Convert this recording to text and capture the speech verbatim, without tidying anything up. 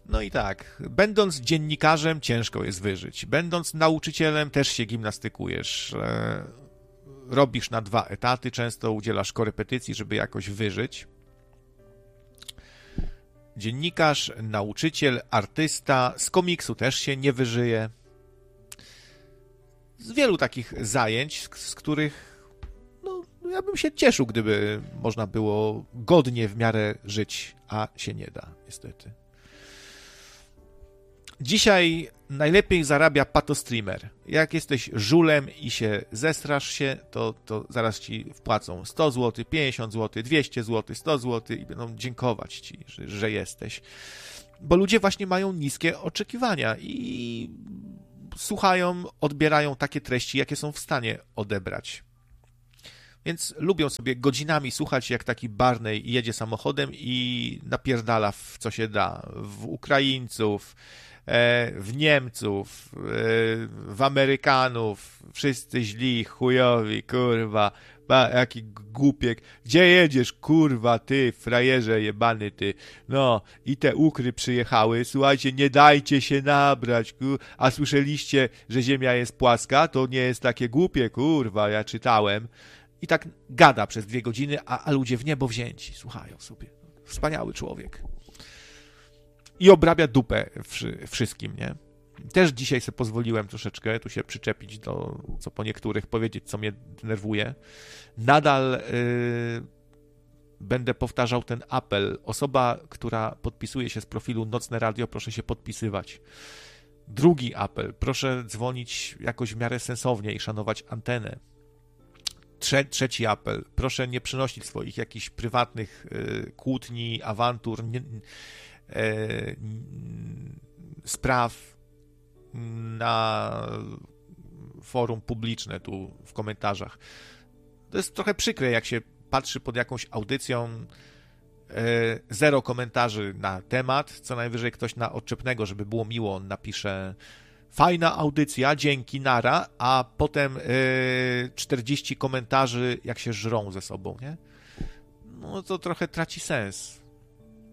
No i tak, będąc dziennikarzem ciężko jest wyżyć, będąc nauczycielem też się gimnastykujesz, e, robisz na dwa etaty, często udzielasz korepetycji, żeby jakoś wyżyć. Dziennikarz, nauczyciel, artysta, z komiksu też się nie wyżyje. Z wielu takich zajęć, z których no, ja bym się cieszył, gdyby można było godnie w miarę żyć, a się nie da, niestety. Dzisiaj najlepiej zarabia patostreamer. Jak jesteś żulem i się zestrasz się, to, to zaraz ci wpłacą sto złotych, pięćdziesiąt złotych, dwieście złotych, sto złotych i będą dziękować ci, że, że jesteś. Bo ludzie właśnie mają niskie oczekiwania i słuchają, odbierają takie treści, jakie są w stanie odebrać. Więc lubią sobie godzinami słuchać, jak taki Barney jedzie samochodem i napierdala w co się da. W Ukraińców, w Niemców, w Amerykanów, wszyscy źli, chujowi, kurwa, ba, jaki głupiek, gdzie jedziesz, kurwa, ty, frajerze jebany, ty, no, i te ukry przyjechały, słuchajcie, nie dajcie się nabrać, kur... a słyszeliście, że ziemia jest płaska, to nie jest takie głupie, kurwa, ja czytałem, i tak gada przez dwie godziny, a, a ludzie w niebo wzięci, słuchają sobie, wspaniały człowiek. I obrabia dupę wszy, wszystkim, nie? Też dzisiaj sobie pozwoliłem troszeczkę tu się przyczepić do, co po niektórych powiedzieć, co mnie denerwuje. Nadal yy, będę powtarzał ten apel. Osoba, która podpisuje się z profilu Nocne Radio, proszę się podpisywać. Drugi apel. Proszę dzwonić jakoś w miarę sensownie i szanować antenę. Trze- trzeci apel. Proszę nie przynosić swoich jakichś prywatnych yy, kłótni, awantur, nie, spraw na forum publiczne tu w komentarzach. To jest trochę przykre, jak się patrzy pod jakąś audycją, zero komentarzy na temat, co najwyżej ktoś na odczepnego, żeby było miło, on napisze fajna audycja, dzięki, nara, a potem czterdzieści komentarzy, jak się żrą ze sobą, nie? No to trochę traci sens.